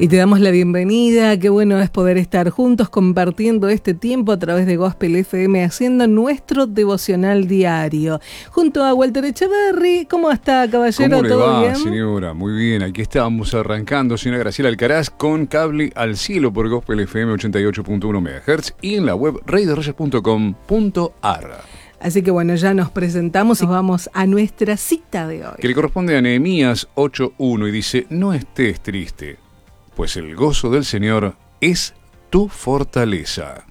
Y te damos la bienvenida, qué bueno es poder estar juntos compartiendo este tiempo a través de Gospel FM, haciendo nuestro devocional diario. Junto a Walter Echeverry, ¿cómo está, caballero? ¿Cómo le ¿Todo va, bien? señora? Muy bien, aquí estamos arrancando, señora Graciela Alcaraz, con Cable al Cielo por Gospel FM 88.1 MHz y en la web reydesreyes.com.ar. Así que bueno, ya nos presentamos y vamos a nuestra cita de hoy. Que le corresponde a Nehemías 8.1 y dice: no estés triste, pues el gozo del Señor es tu fortaleza.